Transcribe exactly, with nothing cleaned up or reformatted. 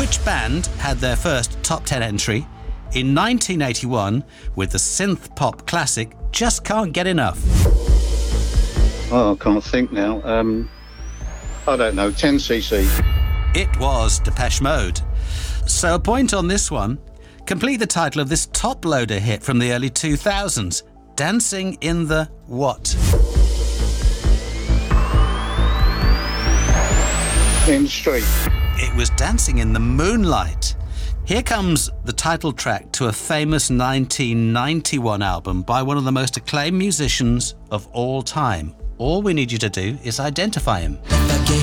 Which band had their first top ten entry in nineteen eighty-one with the synth pop classic Just Can't Get Enough? Oh, I can't think now. Um, I don't know, ten C C. It was Depeche Mode. So a point on this one. Complete the title of this top-loader hit from the early two thousands. Dancing in the what? In the street. It was Dancing in the Moonlight. Here comes the title track to a famous nineteen ninety-one album by one of the most acclaimed musicians of all time. All we need you to do is identify him.